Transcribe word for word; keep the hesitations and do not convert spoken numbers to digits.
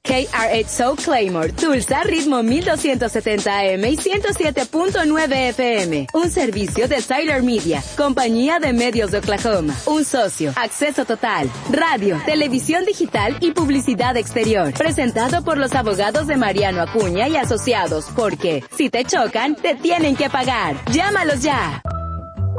K R H O Claymore, Tulsa, ritmo mil doscientos setenta A M y ciento siete punto nueve F M. Un servicio de Siler Media, compañía de medios de Oklahoma. Un socio, acceso total, radio, televisión digital y publicidad exterior. Presentado por los abogados de Mariano Acuña y Asociados, porque si te chocan, te tienen que pagar. Llámalos ya.